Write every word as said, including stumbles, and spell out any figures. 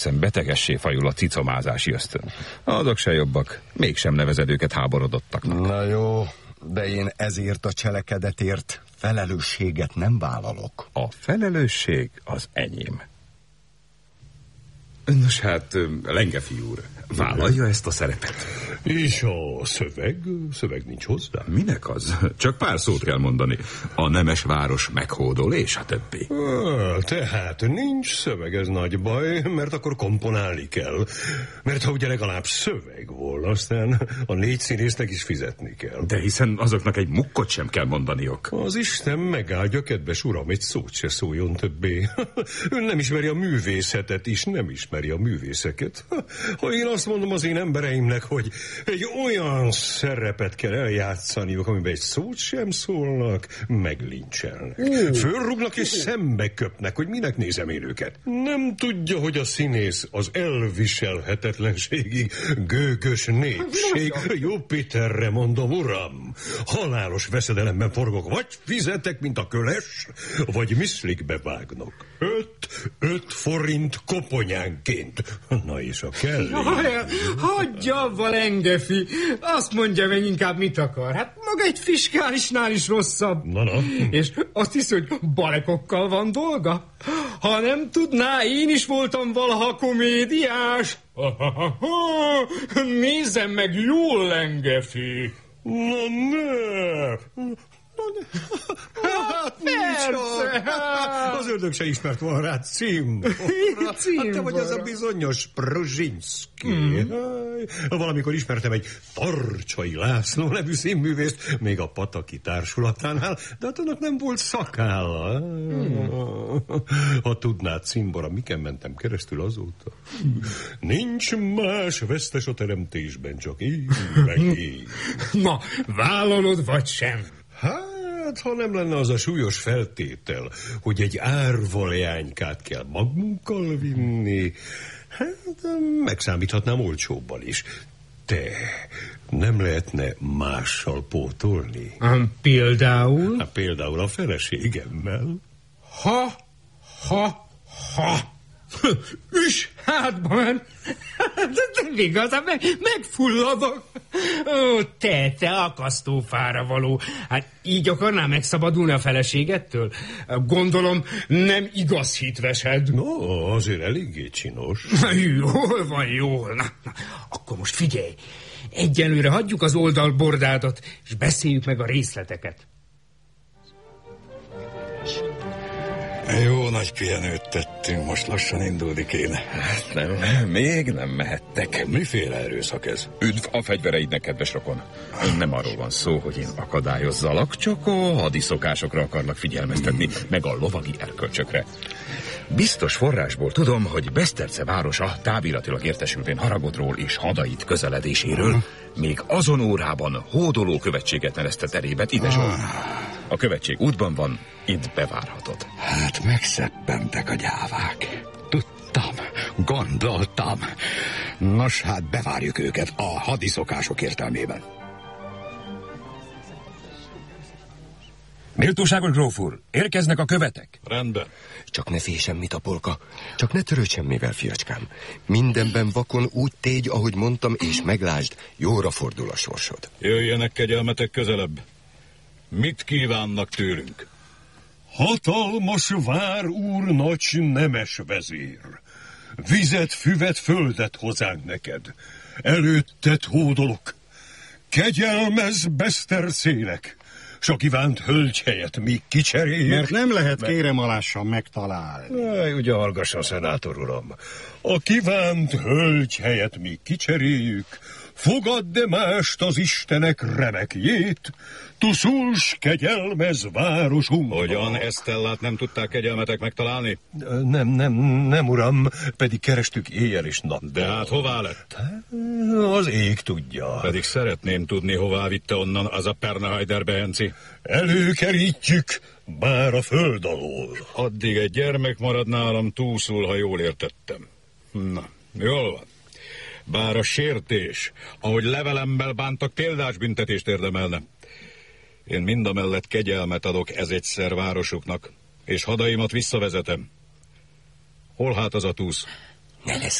betegessé fajul a cicomázási ösztön. Azok se jobbak, mégsem nevezed őket háborodottaknak. Na jó, de én ezért a cselekedetért felelősséget nem vállalok. A felelősség az enyém. Nos hát, Lengefi úr, vállalja ezt a szerepet. És a szöveg? Szöveg nincs hozzá? Minek az? Csak pár szót kell mondani. A nemes város meghódol, és a többi. Ah, tehát nincs szöveg, ez nagy baj, mert akkor komponálni kell. Mert ha ugye legalább szöveg volna, aztán a négy színésznek is fizetni kell. De hiszen azoknak egy mukkot sem kell mondaniok. Az Isten megáldja, kedves uram, egy szót se szóljon többé. Ön nem ismeri a művészetet is, nem ismeri a művészeket. Ha én azt mondom az én embereimnek, hogy egy olyan szerepet kell eljátszaniuk, amiben egy szót sem szólnak, meglincselnek. Uh. Fölrúgnak és szembe köpnek, hogy minek nézem én őket. Nem tudja, hogy a színész az elviselhetetlenségig gőgös népség. Jupiterre mondom, uram, halálos veszedelemben forgok, vagy fizetek, mint a köles, vagy miszlikbe vágnak. Öt, öt forint koponyánként. Na és a kell. Hagyja avval, Lengefi. Azt mondja meg inkább, mit akar. Hát maga egy fiskálisnál is rosszabb. Na, na. És azt hiszi, hogy balekokkal van dolga? Ha nem tudná, én is voltam valaha komédiás. Nézzem meg jól, Lengefi. Na ne! Hát, persze! Az ördög se ismert volna rád címborra. Hát te vagy az a bizonyos Prozsinszki. Mm. Valamikor ismertem egy Tarcsai László nevű színművészt, még a Pataki társulatánál, de hát annak nem volt szakálla. Mm. Ha tudnád, címbora, miken mentem keresztül azóta. Nincs más vesztes a teremtésben, csak én meg én. Na, vállalod vagy sem? Hát, ha nem lenne az a súlyos feltétel, hogy egy árvalejánykát kell magunkkal vinni, hát megszámíthatnám olcsóbban is. Te nem lehetne mással pótolni? Um, például? Hát, például a feleségemmel. Ha, ha, ha. Üs, hátban. De igazán meg, megfulladok. Ó, te, te akasztófára való. Hát így akarnál megszabadulni a feleségettől? Gondolom, nem igaz hitvesed. No, azért eléggé csinos. Jól van, jól. Na, na, akkor most figyelj. Egyelőre hagyjuk az oldalbordádat, és beszéljük meg a részleteket. Jó nagy pihenőt tettünk, most lassan indulni kéne. Hát nem, még nem mehettek. Miféle erőszak ez? Üdv a fegyvereidnek, kedves rokon. Nem arról van szó, hogy én akadályozzalak, csak a hadiszokásokra akarnak figyelmeztetni, meg a lovagi erkölcsökre. Biztos forrásból tudom, hogy Beszterce városa táviratilag értesülvén Haragodról és hadait közeledéséről még azon órában hódoló követséget nevezte terébet ide zsolt. A követség útban van, itt bevárhatod. Hát megszeppentek a gyávák. Tudtam, gondoltam. Nos, hát bevárjuk őket a hadiszokások értelmében. Méltóságos gróf úr, érkeznek a követek. Rendben. Csak ne félj semmit, Apolka. Csak ne törődj semmivel, fiacskám. Mindenben vakon úgy tégy, ahogy mondtam, és meglásd, jóra fordul a sorsod. Jöjjenek kegyelmetek közelebb. Mit kívánnak tőlünk? Hatalmas vár úr, nagy nemes vezér. Vizet, füvet, földet hozánk neked. Előtted hódolok. Kegyelmez Besztercének. S a kívánt hölgy helyett mi kicseréljük. Mert nem lehet kéremalássan megtalálni. Jaj, ugye hallgassa a szenátor uram. A kívánt hölgy helyett mi kicseréljük. Fogadd de mást az Istenek remekjét, tuszuls kegyelmez városunk. Hogyan, Esztellát nem tudták kegyelmetek megtalálni? Nem, nem, nem, uram, pedig kerestük éjjel és nap. De hát hová lett? Az ég tudja. Pedig szeretném tudni, hová vitte onnan az a Pernahajder Behenci. Előkerítjük, bár a föld alól. Addig egy gyermek marad nálam, túlszul, ha jól értettem. Na, jól van. Bár a sértés, ahogy levelemmel bántak, példás büntetést érdemelne. Én mindamellett kegyelmet adok ez egyszer városuknak, és hadaimat visszavezetem. Hol hát az a túsz? Ne lesz